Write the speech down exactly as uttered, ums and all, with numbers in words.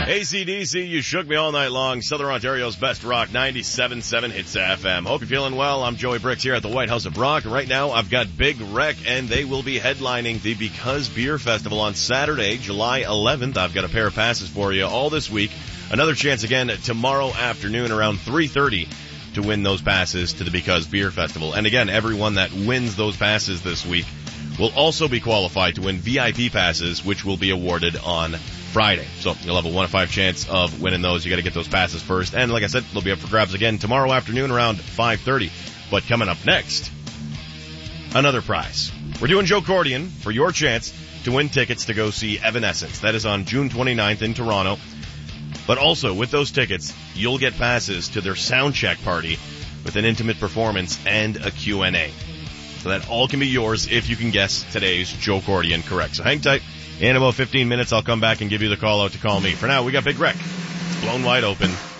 A C D C, You Shook Me All Night Long, Southern Ontario's best rock, ninety-seven point seven Hits F M. Hope you're feeling well. I'm Joey Bricks here at the White House of Rock. Right now, I've got Big Wreck, and they will be headlining the Because Beer Festival on Saturday, July eleventh. I've got a pair of passes for you all this week. Another chance again tomorrow afternoon around three thirty to win those passes to the Because Beer Festival. And again, everyone that wins those passes this week will also be qualified to win V I P passes, which will be awarded on Friday. So you'll have a one in five chance of winning those. You got to get those passes first. And like I said, they'll be up for grabs again tomorrow afternoon around five thirty. But coming up next, another prize. We're doing Joe Cordian for your chance to win tickets to go see Evanescence. That is on June twenty-ninth in Toronto. But also, with those tickets, you'll get passes to their soundcheck party with an intimate performance and a Q and A. So that all can be yours if you can guess today's Joe Cordian correct. So hang tight. In about fifteen minutes, I'll come back and give you the call out to call me. For now, we got Big Wreck. Blown Wide Open.